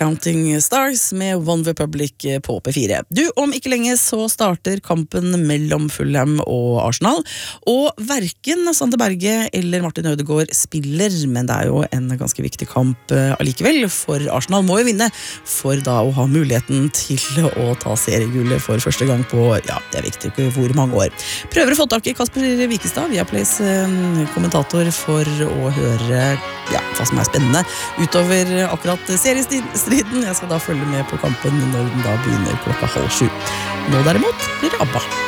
Counting Stars med One Republic på P4. Du, om ikke lenge så starter kampen mellom Fulham og Arsenal, og hverken Sander Berge eller Martin Ødegaard spiller, men det er jo en ganske viktig kamp allikevel, for Arsenal må jo vinne for da å ha muligheten til å ta seriegullet for første gang på, ja, det vet ikke hvor mange år. Prøver å få tak i Kasper Wikestad, Viaplays kommentator, for å høre hva som er spennende utover akkurat seriestriden. Jeg skal da følge med på kampen når den da begynner 6:30. Nå derimot blir det ABBA.